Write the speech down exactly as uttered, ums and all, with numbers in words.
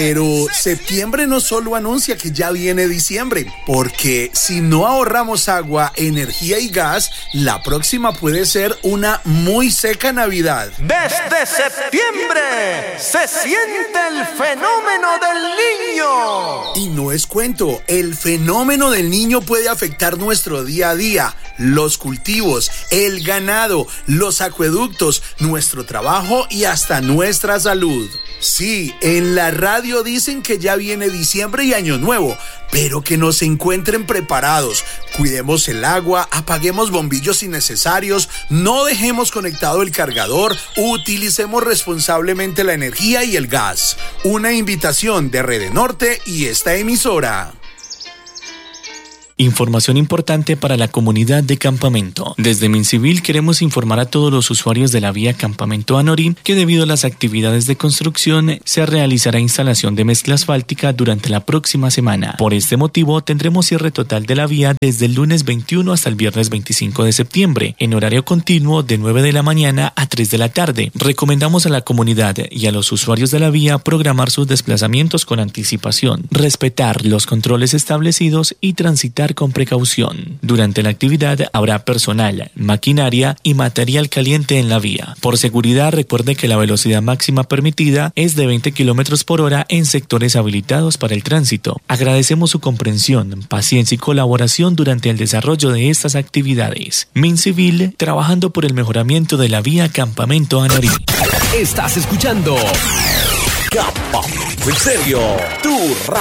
Pero septiembre no solo anuncia que ya viene diciembre, porque si no ahorramos agua, energía y gas, la próxima puede ser una muy seca Navidad. Desde septiembre se siente el fenómeno del niño. Y no es cuento, el fenómeno del niño puede afectar nuestro día a día, los cultivos, el ganado, los acueductos, nuestro trabajo y hasta nuestra salud. Sí, en la radio dicen que ya viene diciembre y año nuevo, pero que nos encuentren preparados. Cuidemos el agua, apaguemos bombillos innecesarios, no dejemos conectado el cargador, utilicemos responsablemente la energía y el gas. Una invitación de Rede Norte y esta emisora. Información importante para la comunidad de Campamento. Desde Mincivil queremos informar a todos los usuarios de la vía Campamento Anorí que debido a las actividades de construcción se realizará instalación de mezcla asfáltica durante la próxima semana. Por este motivo tendremos cierre total de la vía desde el lunes veintiuno hasta el viernes veinticinco de septiembre en horario continuo de nueve de la mañana a tres de la tarde. Recomendamos a la comunidad y a los usuarios de la vía programar sus desplazamientos con anticipación, respetar los controles establecidos y transitar con precaución. Durante la actividad habrá personal, maquinaria y material caliente en la vía. Por seguridad, recuerde que la velocidad máxima permitida es de veinte kilómetros por hora en sectores habilitados para el tránsito. Agradecemos su comprensión, paciencia y colaboración durante el desarrollo de estas actividades. Mincivil, trabajando por el mejoramiento de la vía Campamento Anorí. Estás escuchando Campamento en Serio, tu radio.